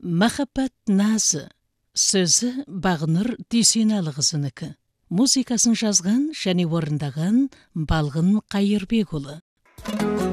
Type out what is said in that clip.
Махаббат назы. Сөзі Бағнұр Дүйсенәліқызынікі. Музыкасын жазған және орындаған Балғын Қайырбекұлы.